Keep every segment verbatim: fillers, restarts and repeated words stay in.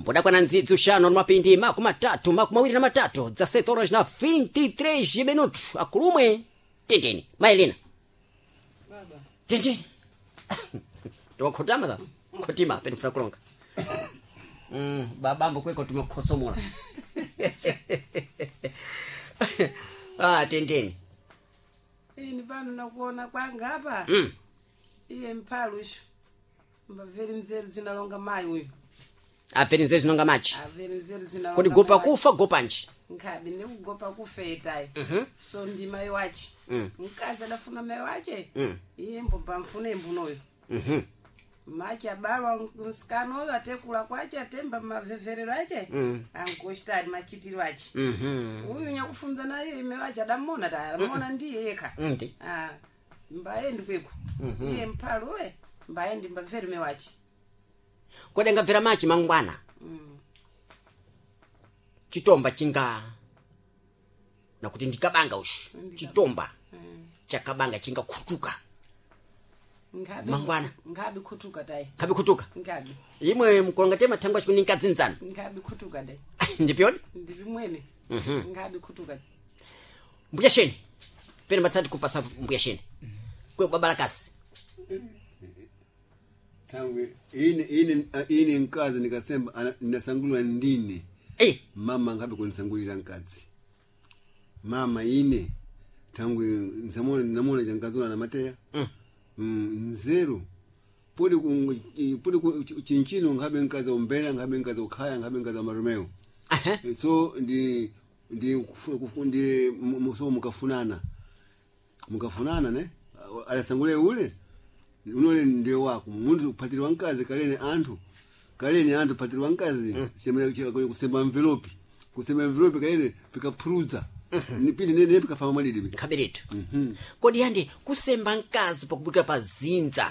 podakwana ndzidzi ushano mapindi makumi atatu makumi awiri na matatu dza sete horas na vinte e três minutos akulumwe tendeni maelina baba tendeni tokhotama la khotima peni funa kulonga mm babambo kweko tumekhosomola ah tendeni ini pano nakuona kwanga apa mm iye mphalusho mbaveri nzeru zinalonga mayi uyu apeni nzeru zinonga machi averi nzeru zinalonga kodi gopa kufa gopa nji nkhabi ndikugopa kufa etayi Mhm. so ndi mayi wache Mm. mkazi adafuna mayi wache Mm. iye mbomba mfune mbunoyo mhm machi abalwa msikano oyo atekula kwache atemba mavheverero ache Mm. angoshitani machitiro ache mhm uyu nyakufunza naye ime wache adamona ta adamona ndiye yekha ndi ah mbayendi kweku iye mphalule mbayendi mbaveri me wache kodi angabvera machi mangwana mm. chitomba chinga nakuti ndikabanga ushu Ndikabanga. chitomba mm. chakabanga chinga khutuka ngabe Mangwana. ngabe khutuka tayi khabi khutuka ngabe imwe mkulonga tema thangwa chipini nkadzinzana ngabe khutuka tayi ndipyoni ndiri mwene mhm ngabe khutuka mbuya sheni pene matsati kupasa mbuya sheni kwe babalakasi Tangwe ine ine ine nkazi nikasemba ana- ninasangulwa ndine eh mama ngabe kunisangulira nkazi mama ine tangwe nsamona namona jankazula na mateya mm. mm, nzeru podi ku podi ku chinchino ngabe nkazi ombera ngabe nkazi okhaya ngabe nkazi maromeo aha so ndi ndi kufu- kufu- ndi muso mukafunana mukafunana ne alasangule ule unole ndio wako muntu kuphatirwa nkazi kalene anthu kalene anthu kuphatirwa nkazi semera kucheka kusemba envelope kusemba envelope kalene pikapruza nipindi nene pikafama malidi khabiretu mhm kodi yandi kusemba nkazi pakubwika pa zinza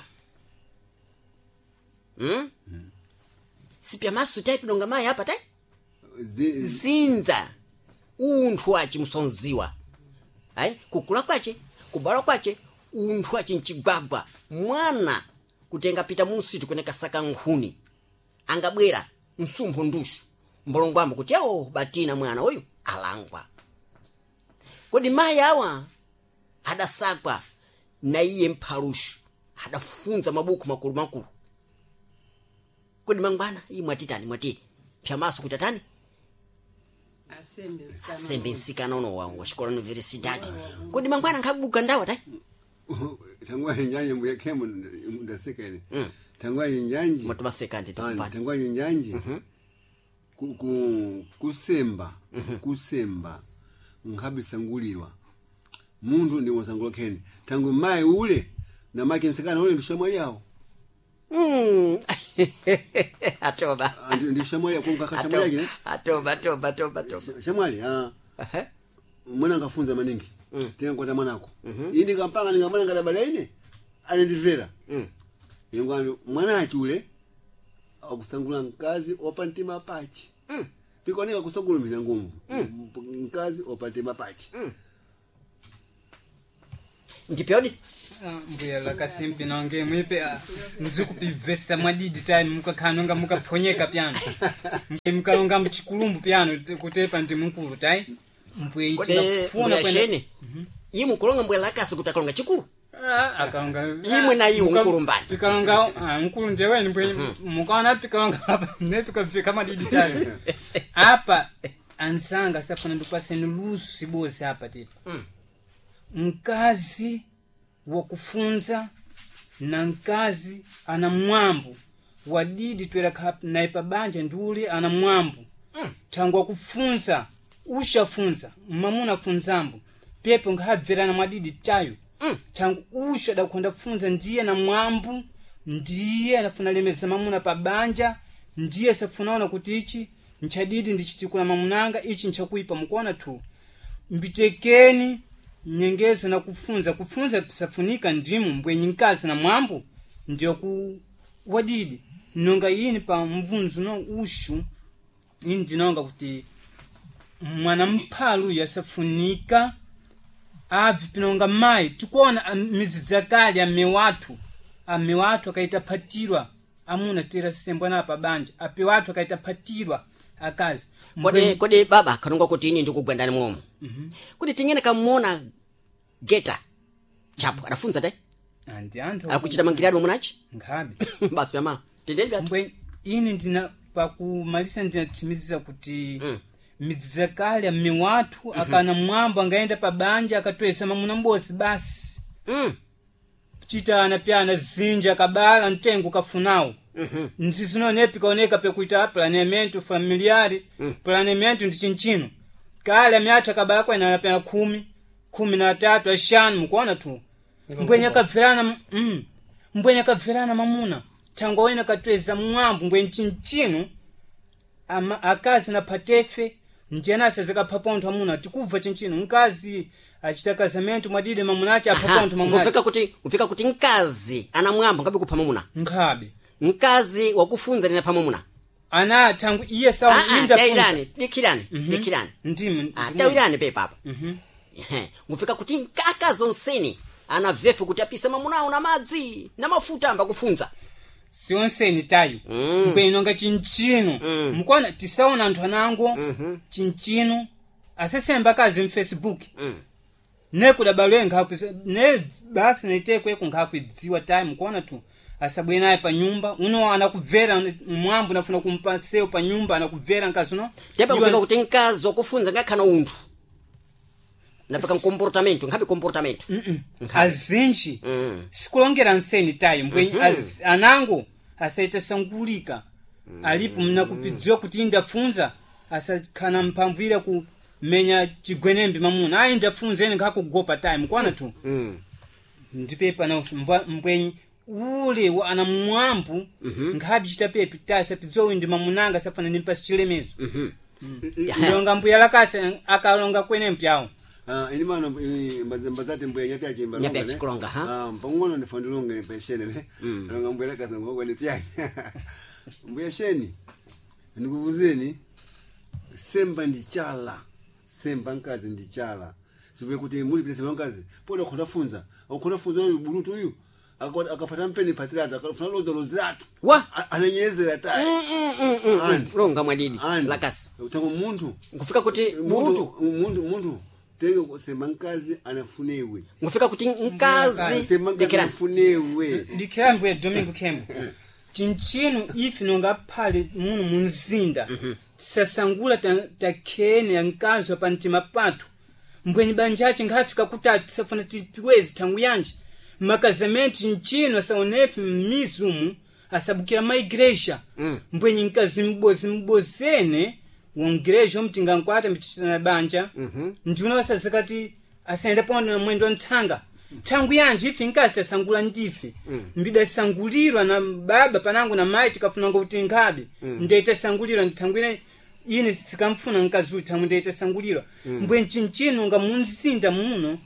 hmm? sipya maso taipinonga mayi apa tai Zi- zinza unthu achi musonziwa ayi kukula kwache kubala kwache unthu achi mchigwagwa mwana kutenga pita musitu kweneka saka nkhuni angabwera msumphu ndushu mbolongwambo kuti awo batina mwana uyu alangwa kodi mayi awa adasakwa na iye mphalushu adafunza mabuku makulu makulu kodi mangwana iyi mwatitani mwati pyamaso kutatani asembe sikana sembe nsikana uno wa wa xikola universidade kodi mangwana nkhabuka ndawa tai tangwa nyanye mbuya kemo ndasekene Mm. tangwa nyanji matuma sekande Ani, tukupana tangwa nyanji ku, ku, kusemba kusemba nkhabisangulirwa mundu ndi wasangula kene tangu mai ule na maki nsekana ule ndishamwali yawo mm atoba Andi- ndishamwali yawo kaka shamwali yake atoba atoba atoba atoba shamwali ah aha mwana ngafunza maningi Mm. tena kwa mwanako indi kampanga ningamwana ngadabala ine anendivera mm yengwani mwana achule akusangula nkazi opantima pachi Mm. pikonika kusogolumira ngumu nkazi opantima pachi ndipyodi mbuya lakasimpi nonge mwipe mzikupivesta mwadidi tani mukakhanonga mukaphonyeka pyano mukalonga mchikulumbu pyano kutepa ndi mukulu tai mbwe kodi itina kufuna mbuya sheni imu kulonga mbwe lakasi kuti akalonga chikulu akalonga Imwe na iwe mkulu mbani. pikalonga ah, mkulu njeweni mbwe mukaona pikalonga hapa nepikafika madidi tayo apa ansanga safuna ndupaseni lusu sibosi hapa tipa Mm. mkazi wa kufunza na mkazi ana mwambu wadidi twera naipa banja nduli ana mwambu Mm. tangu kufunza ushafunza mamuna funzambu pepo ngahabvera na mwadidi tayo Mm. tangu usha da kwenda funza ndiye na mwambu ndiye anafuna lemeza mamuna pa banja ndiye safunaona kuti ichi nchadidi ndichitikula mamunanga ichi nchakuipa mukuona tu mbitekeni nyengezo na kufunza kufunza pisafunika ndimu mbwenyi nkazi na mwambu ndiyo ku wadidi nonga yini pa mvunzu no ushu ini ndinonga kuti mwana mphalu yasafunika avi pinonga mai tikuona mizidzakali ame watu ame watu akaita patirwa amuna tira sembwana pabanja ape watu akaita patirwa akazi kodi kodi baba kanonga kuti ini ndikugwendani momo mhm kuti tinyene kamuona geta chapo anafunza dai andi anthu akuchita mangirado munachi ngabe basi pama tendeni mbwe ini ndina pakumalisa ndinatimizisa kuti mm. midzakale miwatu mm -hmm. akana mwambo angaenda pabanja akatwesa mamuna mbosi basi mm. chitana pyana zinja kabala ntengo kafunawo mhm nzizinonepi kaoneka pekuita planeamento familiari mm. planeamento ndi chinchino kale myatha kabala kwa ina pena kumi kumi na tatu ashanu mkuona tu mbwenya kabverana mm mbwenya kabverana mamuna tango wena katweza mwambo mbwe chinchino ama akazi na patefe njena sezeka paponto mamuna tikuva chinchino nkazi achita kazamento mwadide mamunachi apaponto mamunachi ngofika kuti ufika kuti nkazi ana mwambo ngabe kupha mamuna ngabe nkazi wakufunza nina pamamuna ana tangu iye sawa inda tairani dikirani dikirani ndimi ah tairani pe papa mhm ngofika kuti nkaka zonseni ana vefu kuti apisa mamuna una madzi na mafuta amba kufunza sionseni tayo mm. mpeno nga chinchino mm. mukona tisaona anthu anango mm -hmm. chinchino asesemba kazi mu Facebook mm. ne kudabale ngapo ne basi netekwe kungakudziwa time kuona tu asabwenaye pa nyumba uno anakubvera mwambo nafuna kumpaseo pa nyumba anakubvera nkazuno teba kufika kuti nkazi wakufunza ngakhana unthu napaka comportamento ngabe comportamento mm -mm. azinji mm. sikulongera nseni tayo mbwe mm -hmm. anango asaita sangulika mm. alipo mnakupidziwa kuti indafunza asakhana mpamvira ku menya chigwenembe mamuna ayi ndafunza ene ngakugopa time kuona tu mm. ndipepa na mbwenyi ule wa ana mwambu mm -hmm. ngabi chitapepi tasa pidzo ndi mamunanga safana nimpa chilemezo mhm mm ndonga mbuya lakase akalonga kwene mpyawo ah ini mano mbazati mbuya nyapya chimba nyapya chikolonga ha ah pangono ndi fondilonga penshene ne longa mbuya lakase ngoko ni pya mbuya sheni ndikuvuzeni semba ndichala semba nkazi ndichala siwe kuti muli pesa nkazi poda khonafunza okhonafunza burutu uyu akapata mpeni patrata akafuna lozo lozatu wa ananyezera tayi longa mwadidi lakasi utango muntu ngufika kuti burutu muntu muntu tenge kusema nkazi anafunewe ngufika kuti nkazi dikira funewe dikira mbwe Domingo Kembo chinchino ifi nonga pale muno munzinda sasangula takene ta nkazi wa pantima patu mbweni banjachi ngafika kutatu safana tiwezi tangu yanje makazamenti nchino saonefi mizumu asabukira ma igreja mm. mbwenyi nkazi mbozi mbozene wongreja omtinga nkwata mbichitana banja mhm mm ndiuna wasazakati asaenda ponda na mwendo ntsanga tangu yanje ifi nkazi tasangula ndifi mm. mbida sangulirwa na baba panangu na mai tikafunanga kuti ngabe mm. ndete sangulirwa nditangwine ine sikamfuna nkazi uta ndete sangulirwa mm. mbwenyi chinchino nga munzinda muno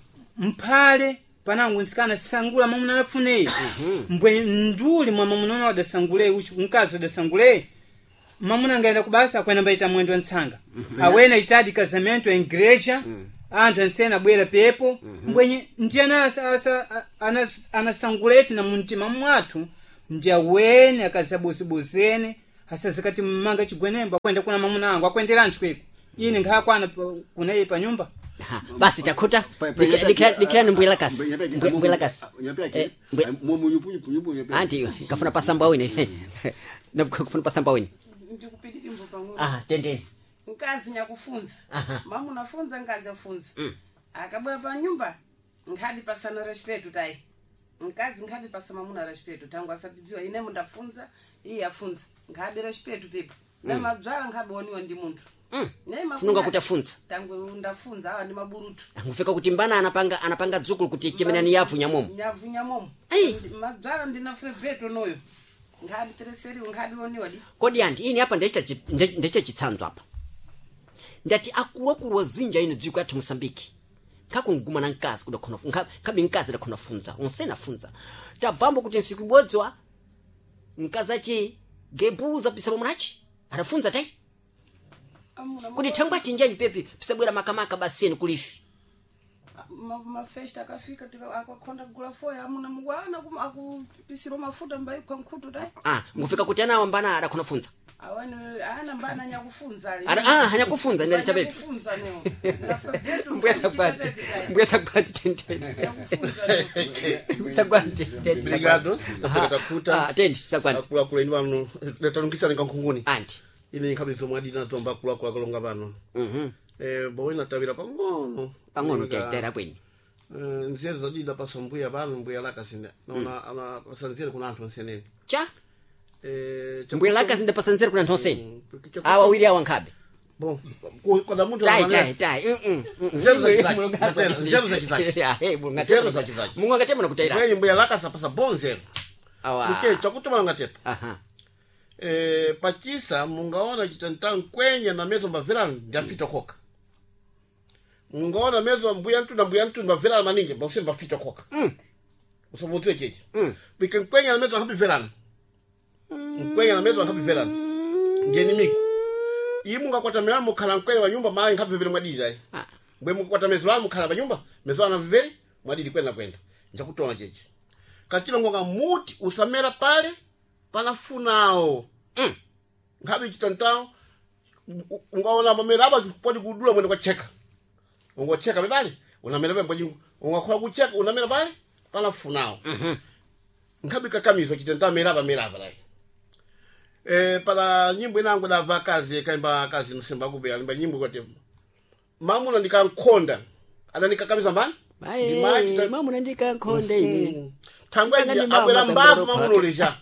mpale panangu nsikana sangula mamuna nafunei mm -hmm. mbwe nduli mwa mamuna wada sangule uchi nkazi wada sangule mamuna ngaenda kubasa kwenda mbaita mwendo ntsanga mm -hmm. awena itadi kazamento ya igreja mm -hmm. anthu ansena bwera pepo mm -hmm. mbwenye ndiyana anasangule ifi na muntima mwatu ndiya wene akazabozibozene asazikati mmanga chigwenemba kwenda kuna mamuna angu akwendera anthu kweko ine ngakwana kunaye pa nyumba basi takuta dikira dikira mbwela kasi mbwela kasi mumu yupu yupu yupu yupu anti kafuna pasamba wini na kafuna pasamba wini ndikupidira imbo pamwe ah tende nkazi nyakufunza mamu nafunza nkazi afunza akabwa pa nyumba ngabi pasana respeto tai nkazi ngabi pasama muna respeto tangu asabidziwa ine mundafunza iye afunza ngabi respeto pepo na madzwala ngabi woniwa ndi muntu Mm. Fununga kutafunza. Tangu ndafunza hawa ndi maburutu. Ngufika kuti mbana anapanga anapanga dzukulu kuti chimenani yavu nyamomo. Yavu nyamomo. Madzwala ndina frebeto noyo. Ngabi treseri ngabi woniwa di. Kodi andi ini hapa ndechita ndechita chitsanzo hapa. Ndati akuluakulu zinja ino dziko yathu Mozambique. Kakunguma na nkazi kuda khona funza. Kabi nkazi da khona funza. Onsena funza. Tabvambo kuti nsikubwodzwa. Nkaza chi gebuza pisa munachi. Anafunza tai. Kudi tangwa chinjani pepi pisabwera makamaka baseni kulifi ma- mafesta akafika tika akakonda kugula foya amuna mugwana akupisiro mafuta mbai kwa nkhutu tai ah ngufika kuti ana wambana adakunafunza awani ana mbana nyakufunza ali Ada- ah hanya kufunza ndele chabebi kufunza neo nafabetu mbwesa kwati mbwesa kwati tente mbwesa kwati tente Obrigado. Takuta. ah tente chakwati Akula kula ino vano letanukisa nikankunguni. anti Ine nkabito mwadi na tomba kula kula kolonga vano. mhm Eh bowena tabira pangono. pangono taitera kweni Eh nzeri zadida pasombuya vano mbuya laka sinde. Naona ana pasanzeri kuna antu nseneni. cha Eh mbwe laka sinde pasanzeri kuna ntoseni awa wili awa nkhabe Bon, kwa da muntu tai tai tai mhm Nzeru za kizaki. Nzeru za kizaki. ya hey bunga Nzeru za kizaki. mungu akatema na kutaira Mwenye mbuya laka sapasa bonzero. awa Nke chakutuma ngatepa. aha Eh pachisa mungaona chitantan kwenye na mezo mbavera ndapita koka. Mungaona mezo mbuya ntu na mbuya ntu mbavera maninje bose mbapita koka. mm Usamutwe cheche. mm Bikan kwenye na mezo hapi verana. Kwenye na mezo hapi verana. Ngeni miku. Imu ngakwata mera mukhala kwenye wa nyumba mali hapi vivere mwadidi dai. ah Mbwe mukwata mezo wa mukhala ba nyumba, mezo na vivere mwadidi kwenda kwenda. Njakutoa cheche. Kachilo ngonga muti usamera pale panafunao. mm Ngabe chitantao ungaona mamera aba kupodi kudula mwende kwa cheka. Ungo cheka bebali unamera bembo ungakola kucheka unamera bale panafunao. mhm Ngabe kakamizo chitantao meraba meraba lai. Eh para nyimbo inangu da vakazi kaimba kazi msimba kube alimba nyimbo kwa tembo. Mamuna ndikankonda. Ada nikakamiza mbani? Ai, mamu nandika nkonde ine. Tangwa Ngani ndi mama abwera mbavu tangoropa. mamuno leja.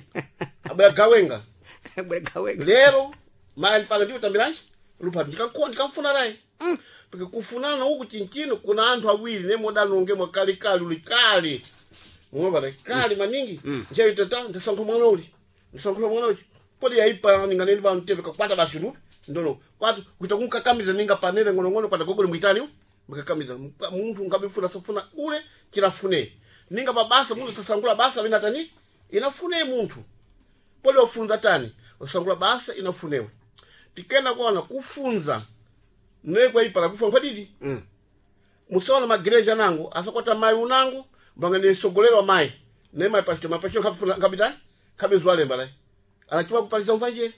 Abwera gawenga. Bweka weka. Lero mali pala ndiyo tambiranji lupa ndikankonda ndikamfuna rai. Mm. Porque kufunana huku chinchino kuna antu awili ne moda nonge mwakali kali ulikali. Mwoba rai kali maningi. Nje itata ndisongo mwana uli. Ndisongo mwana uli. Podi yaipa ninganeni ba ntebe kwakwata basiru. Ndono. Kwatu kutakunka kamiza ninga panele ngono ngono kwata gogole mwitani. Mukakamiza muntu ngabifuna sofuna ule kirafune. Ninga babasa muntu sasangula basa binatani inafune muntu. Podi ofunza tani. Osangula basa inafunewe. Tikenda kuona kufunza. Nwe kwa ipala kufunza kwa didi. Mm. Musona magreja nangu asakota mai unangu banga ni sogolero mai. Ne mai pastor mai pastor kapufuna kabita kabizwale mbale. Anakiwa kupaliza mvanje.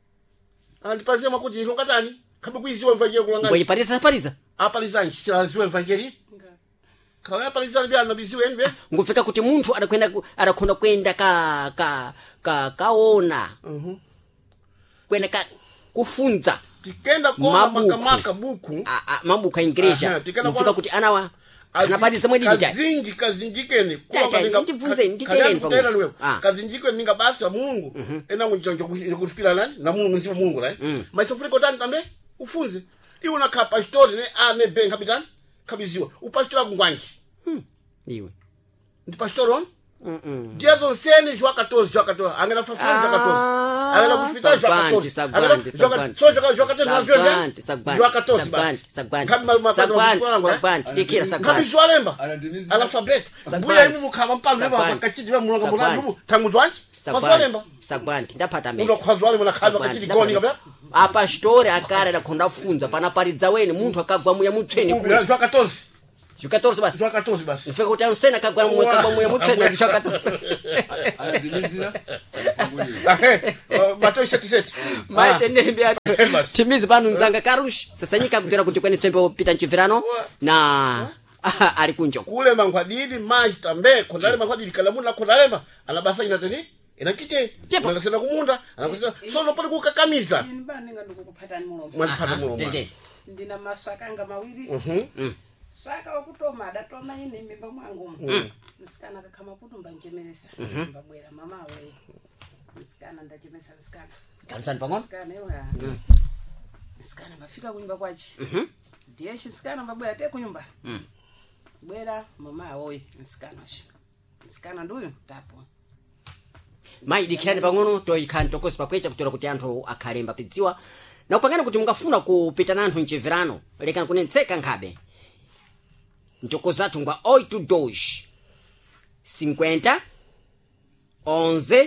Andipazia makuti ilonga tani. Kabikuiziwa mvanje kulanga. Ngoyi parisa parisa. Apalizanchi silaziwe mvangeli. Kala apalizanchi bya nabiziwe nbe. Ngufika kuti muntu adakwenda ku- adakonda kwenda ka ka ka kaona. Mhm. Kwenda ka kufunza. Tikenda kwa Mabuku. makamaka buku. A, a mabuka ingresha. Aha, tikana Ngufika kwa- kuti anawa anapatisa mwedi dita. Kazinji kazinjikeni. Tai, tai, ndifunze, nditereni pamwe. Ah. Kazinjikeni ninga basi wa Mungu. Ena munjonjo kuspira nani na Mungu nzipo Mungu lai. Mm. Maisofriko tani tambe ufunze. Iwe na kapa story ne a ne ben kapitani kabiziwa. Upastora kungwanji. Iwe. Ndi pastoron? Mhm. Jason seni jwa quatorze jwa quatorze. Angela fasoni jwa quatorze. Angela kuspita jwa quatorze. Sagwanti, sagwanti. So jwa jwa quatorze na jwa Sagwanti, sagwanti. jwa quatorze Sagwanti, basi. sagwanti. Kabi malu mapata Sagwanti, mapata sagwanti. Dikira Kabi sagwanti. jwa lemba. Anadimiza. Alphabet. Sagwanti. Mbuya imu mukaba mpano leba Sagwanti. wakachiji wa mulonga Sagwanti. mulonga tangu jwanji. Kwa jwa lemba. Sagwanti. Sagwanti. Ndapata Mundo meka. kwa jwa lemba na kabi Sagwanti, wakachiji ndapata goni meka. kabla. Apa story akara adakonda funza panaparidza weni muntu akagwa muya mutsweni Jwa ku. jwa quatorze. Jukatorze basi. Jwa quatorze basi. Ngufika kuti ansena akagwa muya akagwa muya mutsweni jukatorze. Anadimizira. Mateo thirty seven. Maite ndembya. Basi. Timizi pano nzanga karush. Sasa nyika kutera kuti kwani sembe pita nchivirano na ali kunjo. Kule mangwadidi maji tambe kondale mangwadidi kalamuna kondalema anabasa inateni inakite Chepa. anasema kumunda anasema so nopali kukakamiza ini bani nga ndikukuphatani muno mwalipata muno Dende. ndina maswaka anga mawiri mhm swaka wakutoma adatoma ine mimba mwangu nsikana kakhama putu mbanjemeresa mbabwera mama we nsikana ndachemesa nsikana Kansani pang'ono. nsikana ewa nsikana mafika kunyumba kwachi ndiye nsikana mbabwera te kunyumba bwera mama awoyi nsikana shi nsikana nduyu tapo Mai dikirani pang'ono toikhani tokosi pakwecha kutora kuti anthu akhalemba pidziwa. Na kupangana kuti mungafuna kupita na anthu nchivirano lekani kunetseka nkhabe. Ntokozatu ngwa oito dois cinquenta onze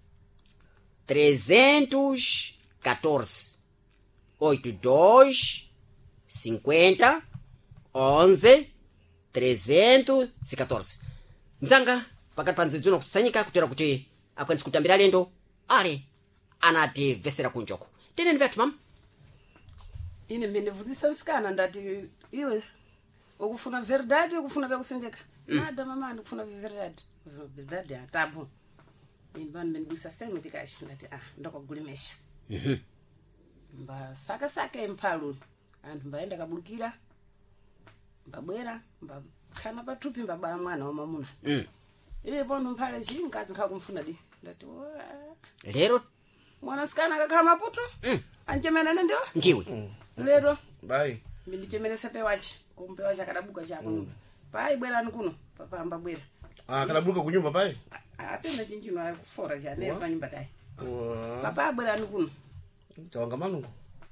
trezentos quatorze oito dois cinquenta onze trezentos e quatorze. Mzanga pakati pa mdzidzuno kusanyika kutera kuti akwanisa kutambira lendo ale anati vesera kunjoko. Tene ni vyatu mama? Ine mene vudisa msikana ndati iwe ukufuna verdade ukufuna vya kusenjeka. Nada mama ndikufuna verdade. Verdade ya tabu. Ine bani mene busa senu tikashi ndati ah ndoko gulimesha. Mhm. Mba saka saka empalu. Antu mbaenda kabulukira. Mbabwera mba kana patupi mbabala mwana wa mamuna. Mm. Iye bono mpale chingazi nkakumfuna di. Ndati Lero mwana sikana kakhala maputo. Mm. Anjemenene ndio? ndiwe. Lero Bai. mindichemeresa pewachi kumpewa chakadabuka chako mm. Pai bwerani kuno papamba bwera Ah, kadabuka kunyumba pai. atenda chinchino ari kufora chane Wa? pa nyumba dai Wa. papa bwerani kuno Tawanga manungu.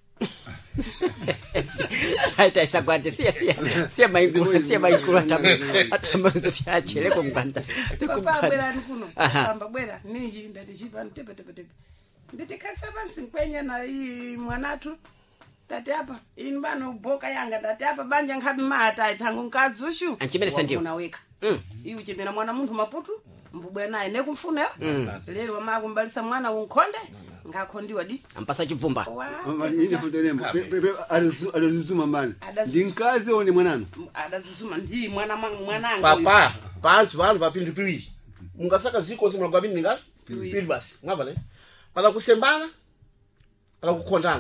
Taita isagwante siya siya siya maikulu siya maikulu atama atama zofyache leko mganda. papa bwerani kuno Aha. papamba bwera ninji ndati chipa tepe tepe tepe nditi kasa bansi kwenye na hii mwanatu tati hapa inbano boka yanga tati hapa banja nkhabi mata tangu nkazushu Anchimeresa ndiwo. unaweka Mm. iwe chemera mwana muntu maputu mbubwe naye nekumfuna lero wama kumbalisa mwana unkonde ngakhondiwa di Ampasa chibvumba. wa Mama ine futelemo. Pepe alizuzuma mani. Adazu- Ndinkazi one mwananu. adazuzuma ndi mwana mwa- mwanangu Papa, pansi vanhu vapindu piwiri. Mungasaka ziko zimwe kwabini ningasi? Pili basi. Ngapa ne? Pala kusembana, pala kukondana.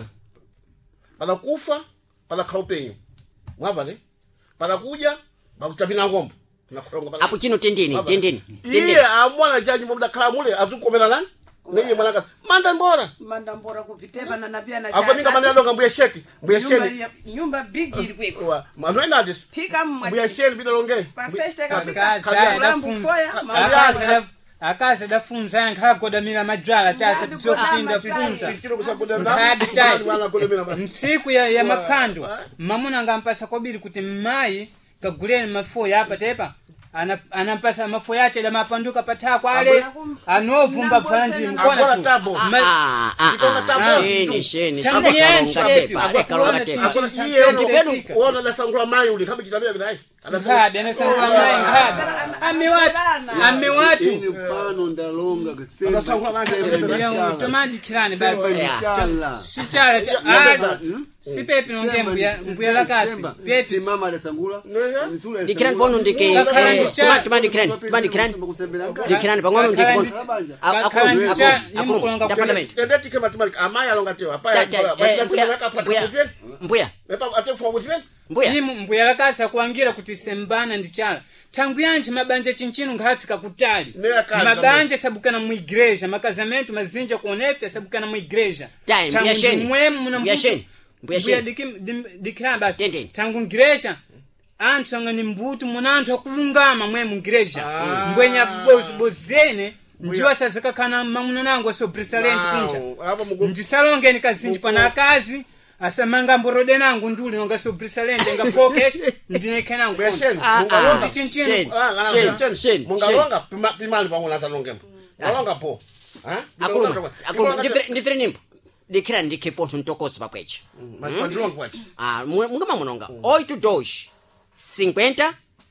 Pala kufa, pala kaupenyo. Ngapa ne? Pala kuja, bakuchapina ngombo. Na kuronga pala. Apo chino tendeni tendeni. Iye amwana jaji mumda kala mule azukomera nani? Neye mwanaka. Manda mbora. manda mbora kupitepa na napia na Apo ninga maneno longa mbuya sheki. Mbuya nyumba sheni. ya- nyumba big ili kweko Wa, manu ena dis. pika Mbuya mmwa sheni bila longe. pa festa kafika Akazi kulambu adafunza foya ma- akazi adaf- akazi adafunza nkhakodamira majwala chasa Ngabi tizokutinda kodama funza Kilo kusakuda Mkhadi chai. mwana kulemera basi. msiku ya, ya Wa- makhando wa- mamuna ngampasa kobiri kuti mmayi kaguleni mafoya apa tepa ana anampasa mafoya ache da mapanduka patako ale anovumba bvanji Agora mkona tabo. Ah Ma- ah ah. Ikaona ah. tabu. Sheni sheni. Changu Leka yenchi longa epi, tepa. Leka longa tepa. Akona Agora Chinchini iye changu kwenu tetika. uona dasangula mayi uli kama kitabia bidai. Mkhadi anasangula mayi mkhadi ami watu ami watu Ini pano ndalonga kusemba. Adasangula mayi kusemba Ndiyo, tomandi kirani Semba basi michala. sichala cha ah sipepi nonge mbuya mbuya lakasi pepi simama adasangula. Nega? Dikirani bono ndike Kakhala eh, ndicha- tuma tuma dikirani tuma dikirani dikirani pang'ono ndike bono. Kakhala ndicha imukulonga Department. Tendeti kama tumali amaya longa tewa. Apa Ta- ya ta- bora. eh, Basi mbuya- weka pata mbuya- kuzweni. Mbuya Epa ate kufa kuzweni. mbuya. imu mbuya lakasi akuangira kuti sembana ndichala tangu yanji mabanja chinchinu ngafika kutali Neya kazi mabanja sabukana mu igreja makazamento mazinja kuonefe sabukana mu igreja Dai, mbuya sheni. mwemu muna Mbuya mbuto- sheni. Mbuya mbuya sheni. diki- dim- dikirani basi Tendeni. tangu igreja anthu anga ni mbutu muna anthu akulungama mwemu igreja mbwenya bozibozene ndiwo sazikakana mamuna nangu asobrisalenti kunja Apa mugo. ndisalongeni kazinji pana akazi asamanga mborode nangu nduli nonga sobrisalenti nga pokesh ndineke nangu Mbuya sheni. Ah, Mungalonga. ah. Chinchini. Sheni. Ah, ngana Sheni. sheni. Sheni. Mungalonga pima- pimani pangu nasa longembo. Mungalonga po. Ha? Akuluma akuluma ndifire ndifire nimbo. Dikirani ndike ponto ntokozo papweche. Mandilonga kwachi. Ah, mungama munonga. oito dois cinquenta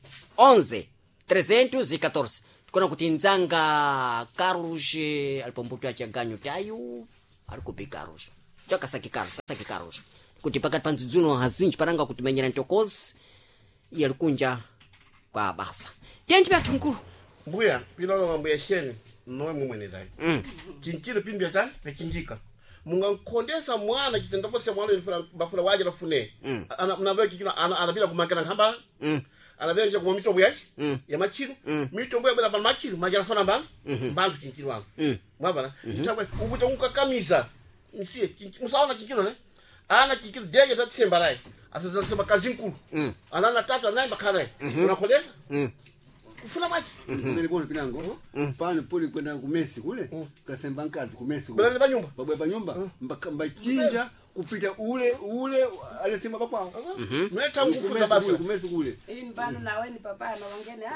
onze trezentos e quatorze. Kona kuti nzanga Carlos eh, alipombuto achaganyo tayu alikupi Carlos. Toka saki Carlos, saki Carlos. Kuti pakati panzidzuno hazinji paranga kuti menyera ntokozi yalikunja kwa basa. Tendi pya tunkulu. Mbuya, pilolo mbuya sheni. Noe mumwene dai. Mm. Chinchilo pimbya cha pechinjika. Mungakondesa mwana chitendapose mwana ilifuna bafuna waje rafune. Mm. Ana mnabela kikino ana anabila kumakana nkamba. Mm. Anabela nje kwa mitombo yachi. Mm. Ya machiru. Mm. Mitombo ya bela pa machiru maji anafana mbana. Mhm. Mbantu chinchilo wangu. Mm. Mwabana. Ichangwe ubuta unkakamiza. Msie musaona chinchilo ne. Ana chinchilo dege za tsemba rai. Asa sema kazi nkulu. Mm. Anana tatu anaimba kare. Unakondesa? Mm. Kufuna machi. Nilikuwa pinango. Pano poli kwenda kumesi kule. Kasemba nkazi kumesi Bela kule. ni banyumba. Babwe pa nyumba mbaka mbachinja kupita ule ule alisema papa. Mleta nguvu za Kumesi basi. kule, kumesi kule. ini pano naweni papa na wangene ah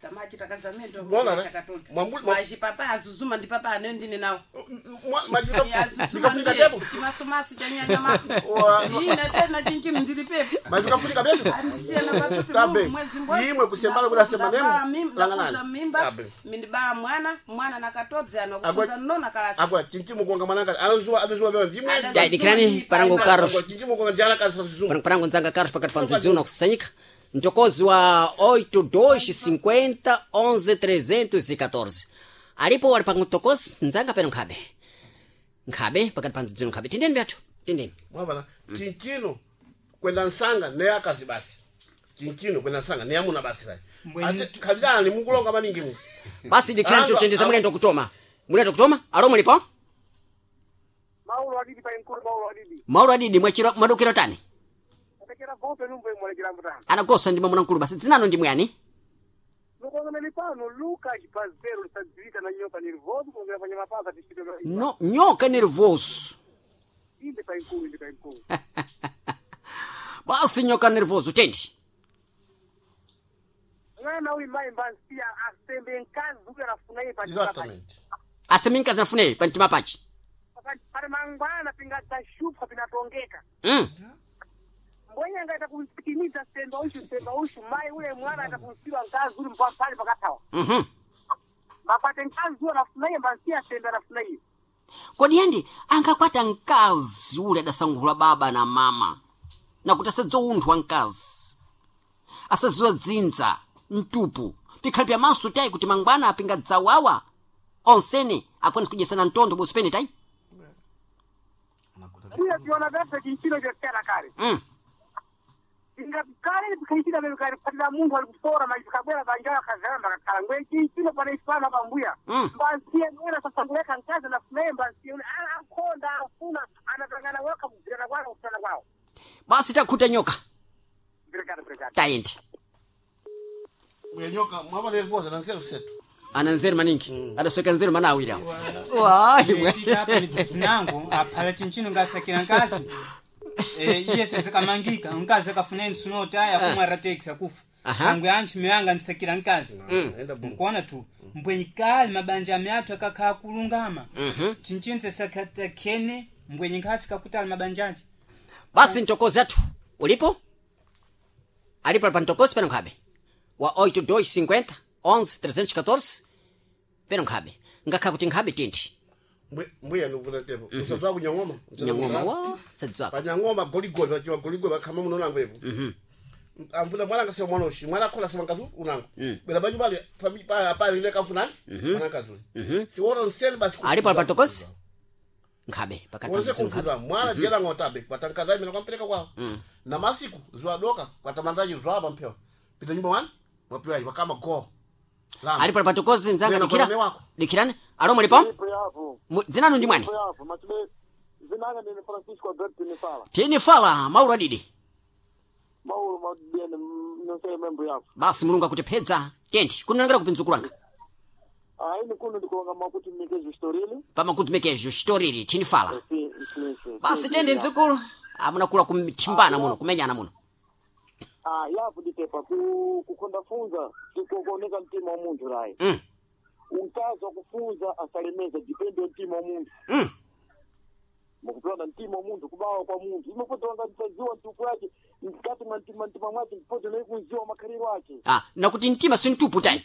kamachi takazamendo Mbona, kwa katolika Mwambuli- mwa- maji papa azuzuma ndi papa ane ndine nawo Majika azuzuma funika ndiye tepo. kimasumasu cha nyanya mako Wa- ine tena chinchinu ndili pepe Majika funika betu. andisiye na patupi Tabe. Mungu mwezi mbozi Imwe kusembala bila sema nemu. langanani Langanani. mimba Tabe. mindibala mwana mwana nakatobza Agwa- anokufunza nona kalasi Agwa chinchimu kuanga mananga anazua anazua bewa ndimwe. Ada- Dai dikirani parango Carlos. Agwa chinchimu kuanga jana kazi sazizungu. Parang parango nzanga Carlos pakati pa mdzudzu unakusanyika. Mtokozi wa oito dois cinquenta onze trezentos e quatorze. Alipo wali pa mtokozi nzanga peno nkhabe. Nkhabe pakati pa mdzudzu nkhabe. Tindeni byathu. Tindeni. Mwabana chinchino kwenda nsanga ne akazi basi. Chinchino kwenda nsanga ne amuna basi sai. Mbweni- Ate kalidani mungulonga maningi mu. Basi dikirani Amba- chotendeza amba- mulendo kutoma. Mulendo kutoma? Alo mulipo? Mauro adidi pa inkuru Mauro adidi. Mauro adidi mwachiro mwadokero tani? Atakera vope numbe mwelekera mutano. Anagosa ndi mwamuna nkulu basi. Dzinano ndi mwani? Nuko ngene pano Luka chipazero lisadzirika na nyoka nervoso kungera panya mapaza tishito. No, nyoka nervoso. Inde pa inkuru inde pa inkuru. Basi nyoka nervoso tendi. Ngana uyi mai mbansia asembe nkazi uke rafuna yi pa. Exatamente. Aseminkazi nafune pa mtima pachi. Pale mangwana pinga tashupa pinatongeka. Mm. Mbwenye ngaita kumsikimiza semba ushu semba ushu mai ule mwana atakusiwa nkazi uli mpapali pakatawa. Mhm. Mapate nkazi ule rafuna yi mbansia sembe rafuna yi. Kodi yendi angakwata mkazi ule adasangula baba na mama. Nakuti asadzounthwa mkazi. Asadziwa dzinza, mtupu. Pikhali pya maso tayi kuti mangwana apinga dzawawa. Onsene akwanisa kudyesana mtondo bosipeni tayi. Kuya tiona vese kinchino chotera kare. Mm. Inga kare kinchino vese kare patila mungu alikusora maji kabela banjala kazamba kakala. Ngwe kinchino pana isana bambuya. Mm. Mbansie mwena sasanguleka nkazi na funaye mbansie. Ana akonda afuna anatangana waka mzirana kwao usana kwao. Basi takhuta nyoka. Brekada brekada. Tayendi. Mwenyoka mwabana nervoso na nzero setu. Ana nzeru maningi. Adasweka nzeru mana awira. Wai mwe. Tika hapa mitsitsi nangu aphala chinchino ngasakira nkazi eh iye sezikamangika nkazi akafuna nsunota yakumwa ratex akufa Aha. tangu yanchi meyanga nsakira nkazi Enda bu. mkuona tu mbwenyikali mabanja myatu akakha kulungama Mhm. chinchino sakata kene mbwenyi ngafika kutali mabanjaji Basi ntokozi athu. Ulipo? Alipo pa ntokozi peno nkhabe. Wa oito dois cinquenta onze trezentos e quatorze. Peno nkhabe. Ngakha kuti nkhabe tendi. Mbwe mbwe nukuza tepo. Usazwa kunyangoma. Nyangoma wa sadzaka. Panyangoma goligoli bachiwa goligoli bakama muno nango epo. Mhm. Ambuda mwana ngase mwana ushi mwana kola sema ngazu unango. Bela banyu bali fabi pa pa ile kamfunani. Mwana kazuli. Si wona nseni basi. Alipo pa ntokozi? Nkhabe pakati pa Wose mdzudzu nkhabe. kumfuza mwana jela ngotabe kwatankaza imene kwampeleka kwao. Na masiku zwa doka kwatamandaji zwa apa mpyo. Pita nyumba wani? Mwapiwa iwa kama go. Lama. Alipo pa ntokozi nzanga Nena dikira. kolone wako. Dikirani? Alo mulipo? Ipo yapo. Mu- Dzinano ndi mwani? Ipo yapo. Matibe zinanga ni Francisco Alberto ni fala. Tini fala Mauro adidi. Mauro mabiyene nonse membo yapo. Basi mulungu akutipedza tendi. Kunonekera kupinzukulanga. Ah ini kuno ndikonga makuti mikezo storyini. Pamakuti mekejo shitoriri tini fala. Si si. Basi tendi nzukulu. Amuna kula kumtimbana muno kumenyana muno. Ah yapo ditepa ku kukonda funza sikuoneka mtima wa muntu rai. Mm. Unkazo kufunza asalemeza dipende mtima wa muntu. Mm. Mukupenda mtima wa muntu kubawa kwa muntu. Imekuta wanga mtaziwa mtupu wake mkati mtima mtima mwake mpote na kuziwa makariro wake. Ah, nakuti mtima si ntupu tayi.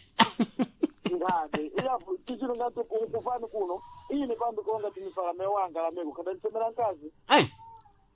Ngade yapo tizino ngato kufana kuno. Iyi ni pambe konga tinifala mewanga la mego kada nsemera nkazi. Eh.